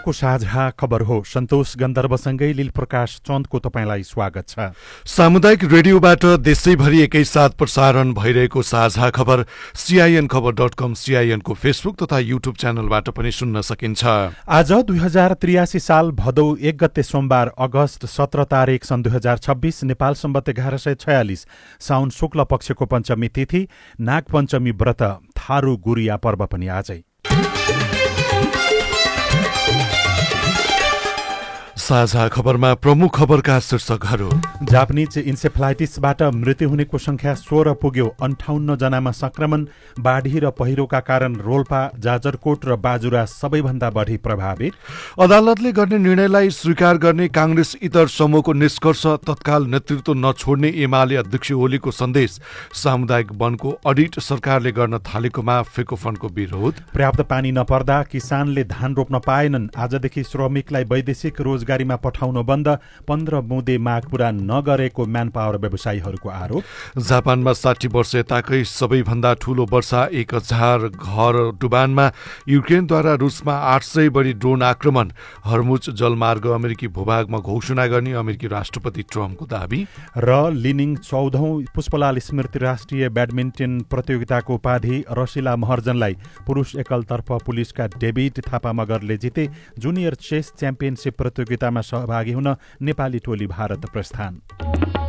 आजको साझा खबर हो। सन्तोष गन्धर्वसँगै लीलप्रकाश चन्दको तपाईँलाई स्वागत छ। सामुदायिक रेडियोबाट देशैभरि एकैसाथ प्रसारण भइरहेको साझा खबर CIN खबर.com, CIN को फेसबुक तथा युट्युब च्यानलबाट पनि सुन्न सकिन्छ। आज 2083 साल भदौ 1 गते सोमबार, अगस्त 17 तारिक सन् 2026, नेपाल सम्वत 1146 साउन शुक्ल पक्षको पञ्चमी तिथि, नागपञ्चमी व्रत, थारू गुरिया पर्व पनि आजै। साझा खबरमा प्रमुख खबरका शीर्षकहरू। जापानिज इन्सेफ्लाइटिसबाट मृत्यु हुनेको संख्या 16 पुग्यो। 58 जनामा संक्रमण। बाढी र पहिरोका कारण रोल्पा, जाजरकोट र बाजुरा सबैभन्दा बढी प्रभावित। अदालतले गर्ने निर्णयलाई स्वीकार गर्ने कांग्रेस इतर समूहको निष्कर्ष। तत्काल नेतृत्व नछोड्ने एमाले अध्यक्ष ओलीको सन्देश। सामुदायिक वनको अडिट सरकारले गर्न थालेकोमा फेकोफन्डको विरोध। पर्याप्त पानी नपर्दा किसानले धान रोप्न पाएनन्। आजदेखि श्रमिकलाई वैदेशिक रोजगारीमा पठाउन बन्द। 15 बुँदे माग पूरा नगरेको म्यान पावर व्यवसायीहरूको आरोप। जापानमा 60 वर्ष यताकै सबैभन्दा ठूलो वर्षा। 1000 घर डुबानमा। युक्रेनद्वारा रुसमा 800 बढी ड्रोन आक्रमण। हर्मुज जलमार्ग अमेरिकी भूभागमा घोषणा गर्ने अमेरिकी राष्ट्रपति ट्रम्पको दाबी। र लिनिङ 14औं पुष्पलाल स्मृति राष्ट्रिय ब्याडमिन्टन प्रतियोगिताको उपाधि रसिला महर्जनलाई। पुरुष एकलतर्फ पुलिसका डेभिड थापा मगरले जिते। जुनियर चेस च्याम्पियनसिप प्रतियोगितामा सहभागी हुन नेपाली टोली भारत प्रस्थान।